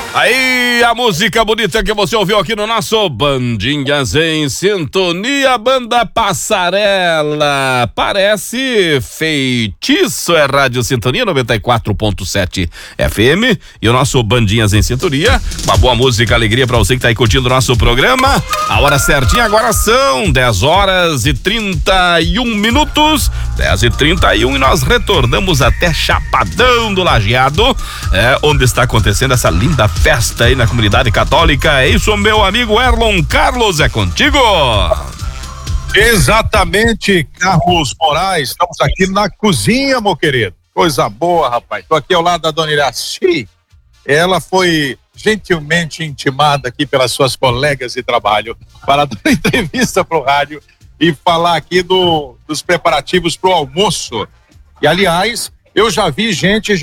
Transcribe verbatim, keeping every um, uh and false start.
Aí, a música bonita que você ouviu aqui no nosso Bandinhas em Sintonia, Banda Passarela. Parece feitiço, é Rádio Sintonia noventa e quatro ponto sete F M e o nosso Bandinhas em Sintonia. Uma boa música, alegria pra você que tá aí curtindo o nosso programa. A hora certinha agora são dez horas e trinta e um minutos, dez e trinta e um, e nós retornamos até Chapadão do Lajeado, é, onde está acontecendo essa linda festa aí na comunidade católica. É isso, meu amigo Erlon Carlos, é contigo. Exatamente, Carlos Moraes, estamos aqui na cozinha, meu querido. Coisa boa, rapaz. Tô aqui ao lado da dona Iraci. Ela foi gentilmente intimada aqui pelas suas colegas de trabalho para dar entrevista pro rádio e falar aqui do, dos preparativos pro almoço. E aliás, eu já vi gente